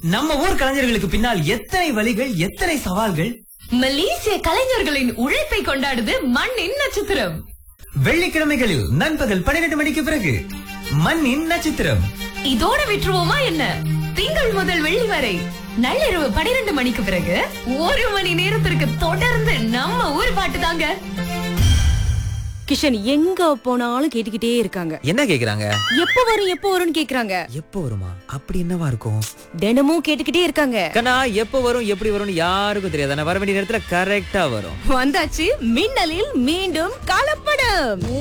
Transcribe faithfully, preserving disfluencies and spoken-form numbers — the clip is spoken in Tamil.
நம்ம ஊர் கலைஞர்களுக்கு பின்னால் எத்தனை வழிகள், எத்தனை சவால்கள். மலேசிய கலைஞர்களின் உழைப்பை கொண்டாடுது மண்ணின் நட்சத்திரம். வெள்ளிக்கிழமைகளில் நண்பகல் பன்னிரண்டு மணிக்கு பிறகு மண்ணின் நட்சத்திரம். இதோட விட்டுருவோமா என்ன? திங்கள் முதல் வெள்ளி வரை நள்ளிரவு பனிரெண்டு மணிக்கு பிறகு ஒரு மணி நேரத்திற்கு தொடர்ந்து நம்ம ஊர் பாட்டு தாங்க. கிஷன் எங்க போனாலும் கேட்டுக்கிட்டே இருக்காங்க. என்ன கேக்குறாங்க? எப்ப வரும் எப்ப வரும்னு கேக்குறாங்க. எப்போ வருமா? அப்படி என்னவா இருக்கும்? தினமும் கேட்டுக்கிட்டே இருக்காங்க. கண்ணா, எப்போ வரும் எப்படி வரும்னு யாருக்கும் தெரியாது. ஆனா வர வேண்டிய நேரத்துல கரெக்டா வரும். வந்தாச்சு மின்னலில் மீண்டும் கலப்படம்.